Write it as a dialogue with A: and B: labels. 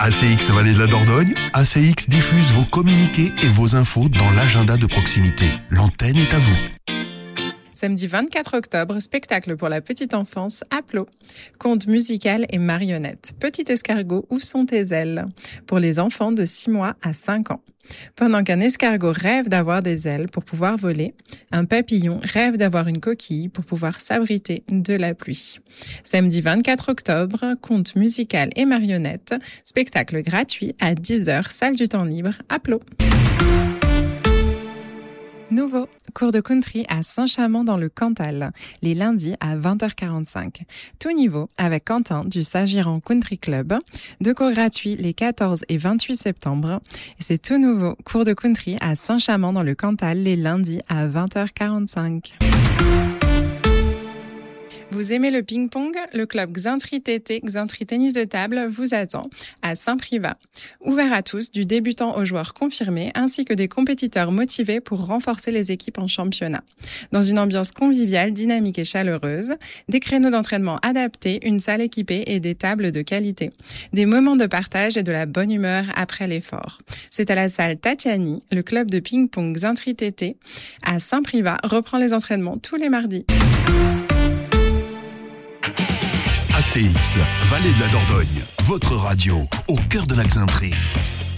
A: ACX Vallée de la Dordogne, ACX diffuse vos communiqués et vos infos dans l'agenda de proximité. L'antenne est à vous.
B: Samedi 24 octobre, spectacle pour la petite enfance, Aplo. Conte musical et marionnette. Petit escargot, où sont tes ailes? Pour les enfants de 6 mois à 5 ans. Pendant qu'un escargot rêve d'avoir des ailes pour pouvoir voler, un papillon rêve d'avoir une coquille pour pouvoir s'abriter de la pluie. Samedi 24 octobre, conte musical et marionnette. Spectacle gratuit à 10h, salle du temps libre, Aplo. Nouveau, cours de country à Saint-Chamond dans le Cantal, les lundis à 20h45. Tout niveau avec Quentin du Sagiran Country Club. 2 cours gratuits les 14 et 28 septembre. Et c'est tout nouveau, cours de country à Saint-Chamond dans le Cantal, les lundis à 20h45. Vous aimez le ping-pong? Le club Xantri TT, Xantri Tennis de Table, vous attend à Saint-Privat. Ouvert à tous, du débutant aux joueurs confirmés, ainsi que des compétiteurs motivés pour renforcer les équipes en championnat. Dans une ambiance conviviale, dynamique et chaleureuse, des créneaux d'entraînement adaptés, une salle équipée et des tables de qualité. Des moments de partage et de la bonne humeur après l'effort. C'est à la salle Tatiani, le club de ping-pong Xantri TT, à Saint-Privat, reprend les entraînements tous les mardis.
A: ACX, Vallée de la Dordogne, votre radio, au cœur de la Xaintrée.